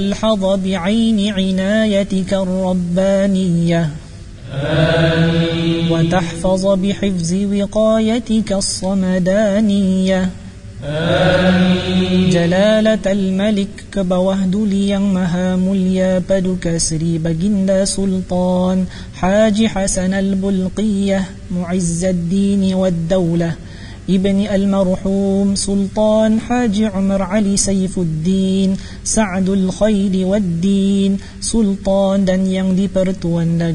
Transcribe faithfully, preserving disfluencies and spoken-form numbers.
الحظ بعين عنايتك الربانية آمين. وتحفظ بحفظ وقايتك الصمدانية آمين. جلالة الملك كبوهد ليang maha mulia paduka Sri Baginda Sultan Haji Hasan Al-Bulqiyah Mu'izz ad-Din wad-Daulah Ibni Al-Marhum Sultan Haji Umar Ali Saifuddin Sa'dul Khairi wad-Din Sultan dan yang dipertuan